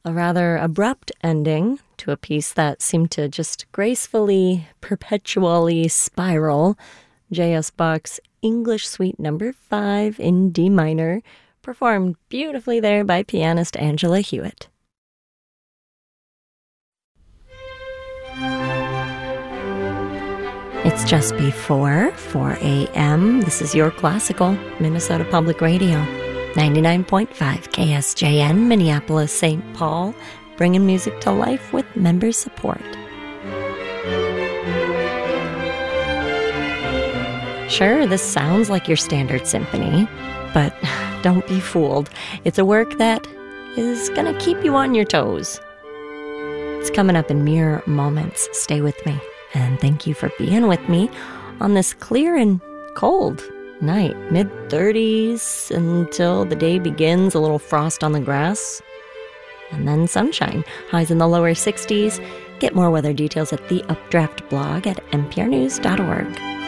A rather abrupt ending to a piece that seemed to just gracefully, perpetually spiral. J.S. Bach's English Suite Number 5 in D minor, performed beautifully there by pianist Angela Hewitt. It's just before 4 a.m. This is Your Classical, Minnesota Public Radio. 99.5 KSJN, Minneapolis, St. Paul, bringing music to life with member support. Sure, this sounds like your standard symphony, but don't be fooled. It's a work that is going to keep you on your toes. It's coming up in mere moments. Stay with me, and thank you for being with me on this clear and cold night, mid-30s until the day begins, a little frost on the grass, and then sunshine, highs in the lower 60s. Get more weather details at the Updraft blog at nprnews.org.